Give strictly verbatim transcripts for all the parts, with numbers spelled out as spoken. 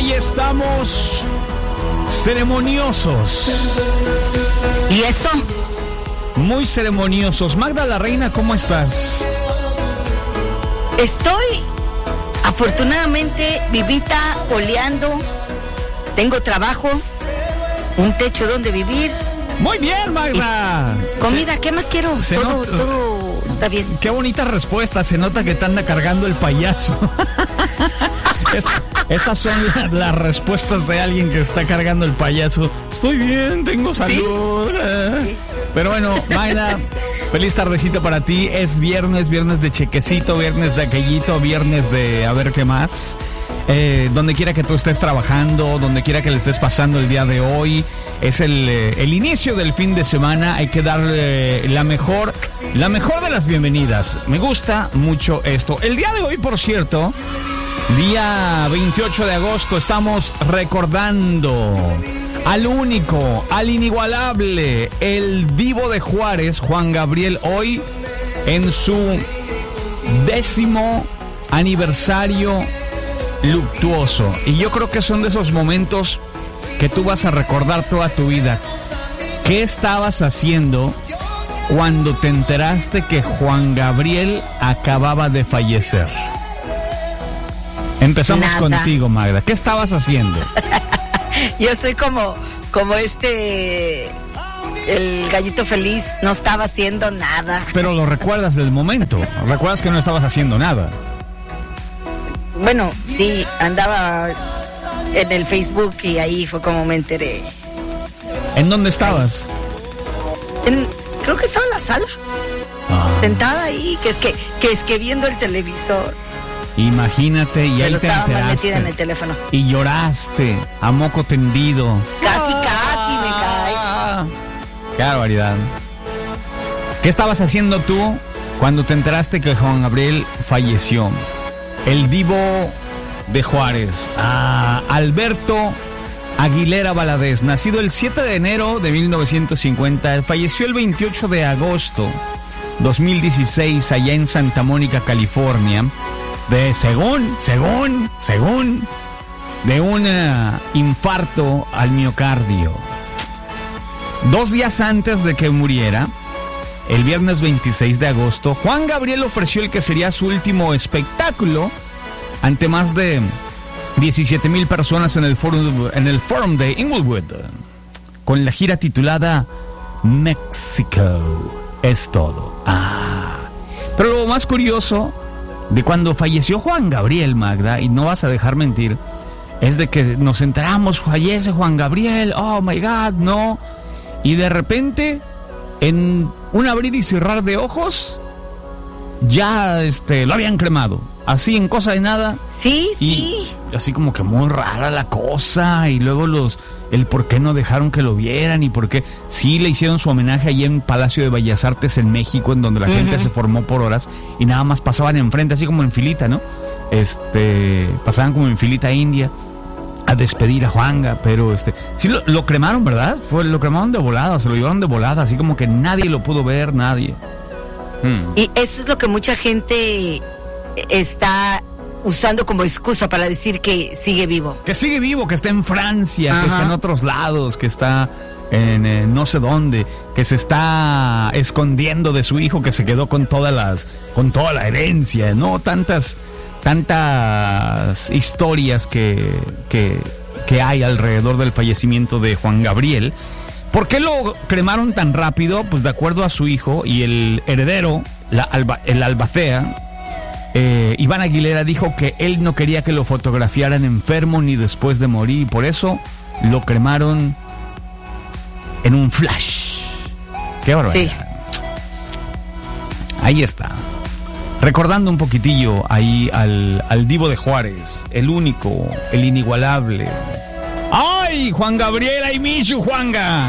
Hoy estamos ceremoniosos. ¿Y eso? Muy ceremoniosos. Magda la Reina, ¿cómo estás? Estoy afortunadamente vivita, coleando. Tengo trabajo, un techo donde vivir. Muy bien, Magda. Y comida, se, ¿qué más quiero? Todo, nota, todo está bien. Qué bonita respuesta. Se nota que te anda cargando el payaso. es, esas son la, las respuestas de alguien que está cargando el payaso. Estoy bien, tengo salud. ¿Sí? ¿Eh? Pero bueno, Magda, feliz tardecita para ti. Es viernes, viernes de chequecito, viernes de aquellito, viernes de a ver qué más. Eh, donde quiera que tú estés trabajando, donde quiera que le estés pasando el día de hoy, es el, eh, el inicio del fin de semana. Hay que darle la mejor, la mejor de las bienvenidas. Me gusta mucho esto. El día de hoy, por cierto, día veintiocho de agosto, estamos recordando al único, al inigualable, el Divo de Juárez, Juan Gabriel, hoy en su décimo aniversario luctuoso. Y yo creo que son de esos momentos que tú vas a recordar toda tu vida. ¿Qué estabas haciendo cuando te enteraste que Juan Gabriel acababa de fallecer? Empezamos Nada. contigo, Magda. ¿Qué estabas haciendo? Yo soy como, como este, el gallito feliz, no estaba haciendo nada. Pero lo recuerdas del momento. ¿Recuerdas que no estabas haciendo nada? Bueno, sí, andaba en el Facebook y ahí fue como me enteré. ¿En dónde estabas? En, creo que estaba en la sala, ah. sentada ahí, que es que, que es que viendo el televisor. Imagínate, y Pero ahí te estaba enteraste. Más metida en el teléfono. Y lloraste a moco tendido. Casi, casi me cae. Qué barbaridad. ¿Qué estabas haciendo tú cuando te enteraste que Juan Gabriel falleció? El Divo de Juárez, ah, Alberto Aguilera Valadez, nacido el siete de enero de mil novecientos cincuenta, falleció el veintiocho de agosto dos mil dieciséis allá en Santa Mónica, California, de según, según, según, de un uh, infarto al miocardio. Dos días antes de que muriera, el viernes veintiséis de agosto, Juan Gabriel ofreció el que sería su último espectáculo ante más de diecisiete mil personas en el Forum, en el Forum de Inglewood, con la gira titulada México es todo. Ah. Pero lo más curioso de cuando falleció Juan Gabriel, Magda, y no vas a dejar mentir, es de que nos enteramos, fallece Juan Gabriel, oh my God, no, y de repente, en un abrir y cerrar de ojos, ya este lo habían cremado, así en cosa de nada. Sí, y sí. Así como que muy rara la cosa, y luego los el por qué no dejaron que lo vieran y por qué sí le hicieron su homenaje allí en Palacio de Bellas Artes en México, en donde la uh-huh. gente se formó por horas y nada más pasaban enfrente, así como en filita, ¿no? Este, pasaban como en filita india a despedir a Juanga, pero este, sí lo, lo cremaron, ¿verdad? Fue, lo cremaron de volada, se lo llevaron de volada, así como que nadie lo pudo ver, nadie. Hmm. Y eso es lo que mucha gente está usando como excusa para decir que sigue vivo. Que sigue vivo, que está en Francia, Ajá. que está en otros lados, que está en eh, no sé dónde, que se está escondiendo de su hijo, que se quedó con todas las, con toda la herencia, ¿no? Tantas, tantas historias que, que, que hay alrededor del fallecimiento de Juan Gabriel. ¿Por qué lo cremaron tan rápido? Pues de acuerdo a su hijo y el heredero, la alba, el albacea, eh, Iván Aguilera, dijo que él no quería que lo fotografiaran enfermo ni después de morir, y por eso lo cremaron en un flash. ¡Qué barbaridad! Sí. Ahí está. Recordando un poquitillo ahí al, al Divo de Juárez, el único, el inigualable. ¡Ay, Juan Gabriel, ay, Michu, Juanga!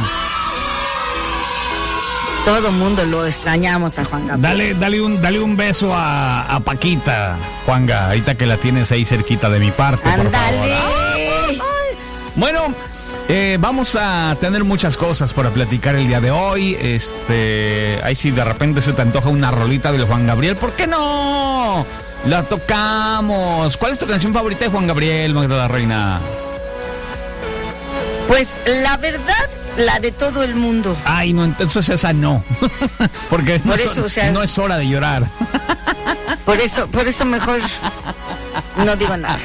Todo el mundo lo extrañamos a Juan Gabriel. Dale, dale, un, dale un beso a, a Paquita, Juanga, ahorita que la tienes ahí cerquita de mi parte, ¡ándale! Por favor. ¡Ay! Bueno, eh, vamos a tener muchas cosas para platicar el día de hoy. Este, ahí si de repente se te antoja una rolita de Juan Gabriel, ¿por qué no? La tocamos. ¿Cuál es tu canción favorita de Juan Gabriel, Magda la Reina? Pues la verdad, la de todo el mundo. Ay, no, entonces esa no. Porque por no, eso, es, o sea, no es hora de llorar. Por eso, por eso mejor no digo nada.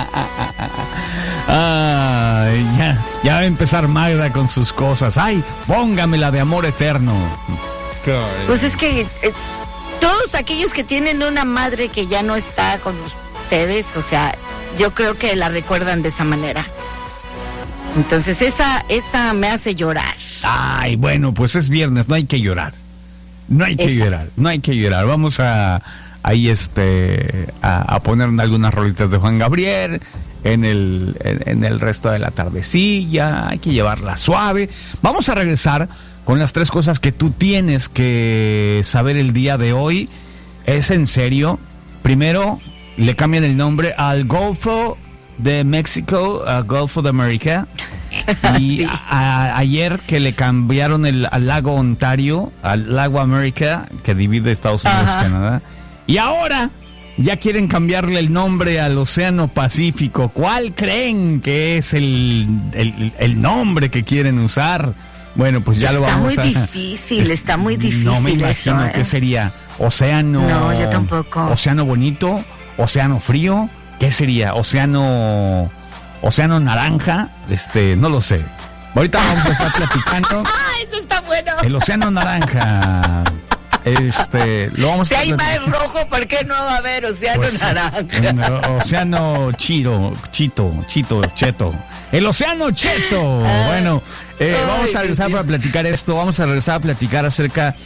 Ay, ya, ya va a empezar Magda con sus cosas. Ay, póngamela de amor eterno. Pues es que eh, todos aquellos que tienen una madre que ya no está con ustedes, o sea, yo creo que la recuerdan de esa manera. Entonces esa, esa me hace llorar. Ay, bueno, pues es viernes, no hay que llorar. No hay que Esa. llorar, no hay que llorar. Vamos a ahí este a, a poner algunas rolitas de Juan Gabriel en el en, en el resto de la tardecilla. Hay que llevarla suave. Vamos a regresar con las tres cosas que tú tienes que saber el día de hoy. ¿Es en serio? Primero, le cambian el nombre al Golfo de México, a Golfo de América. Y Sí. a, a- ayer que le cambiaron el al lago Ontario, al lago América, que divide Estados Unidos Ajá. y Canadá. Y ahora ya quieren cambiarle el nombre al Océano Pacífico. ¿Cuál creen que es el, el, el nombre que quieren usar? Bueno, pues ya lo Está vamos muy a... difícil, Es- está muy difícil No me eso, imagino ¿eh? qué sería. Océano... No, yo tampoco. Océano bonito, océano frío, ¿qué sería? Océano... Océano naranja, este, no lo sé. Ahorita vamos a estar platicando. ¡Ah, eso está bueno! El océano naranja. Este, lo vamos Si a hay estar mar rojo, ¿por qué no va a haber océano Pues, naranja? un océano chiro, chito, chito, cheto. El océano cheto. Bueno, eh, Ay, vamos a regresar Dios para platicar esto. Vamos a regresar a platicar acerca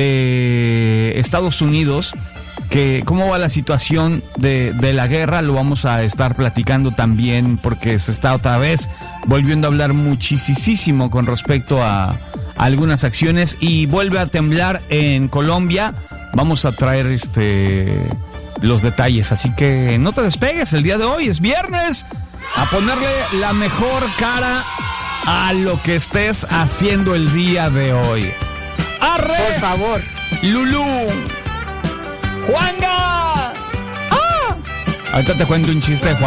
de Estados Unidos. Que cómo va la situación de, de la guerra, lo vamos a estar platicando también porque se está otra vez volviendo a hablar muchísimo con respecto a, a algunas acciones y vuelve a temblar en Colombia. Vamos a traer este los detalles, así que no te despegues, el día de hoy es viernes, a ponerle la mejor cara a lo que estés haciendo el día de hoy. ¡Arre! Por favor. ¡Lulú! ¡Juanga! ¡Ah! Ahorita te cuento un chiste de Juan.